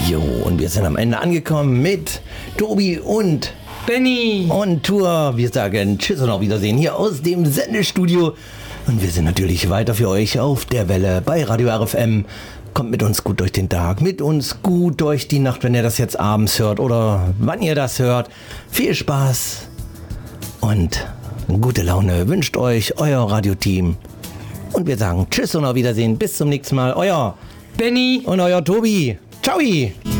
Jo, und wir sind am Ende angekommen mit Tobi und Benny und Tour. Wir sagen Tschüss und auf Wiedersehen hier aus dem Sendestudio. Und wir sind natürlich weiter für euch auf der Welle bei Radio RFM. Kommt mit uns gut durch den Tag, mit uns gut durch die Nacht, wenn ihr das jetzt abends hört oder wann ihr das hört. Viel Spaß und gute Laune wünscht euch euer Radioteam. Und wir sagen Tschüss und auf Wiedersehen. Bis zum nächsten Mal. Euer Benny und euer Tobi. Ciao!